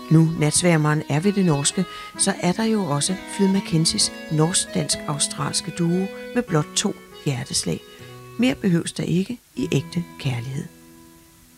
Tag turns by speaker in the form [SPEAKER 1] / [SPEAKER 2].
[SPEAKER 1] Nu natsværmeren er ved det norske, så er der jo også Flyd Mackenzies norsk-dansk-australske duo med blot 2 hjerteslag. Mere behøves der ikke i ægte kærlighed.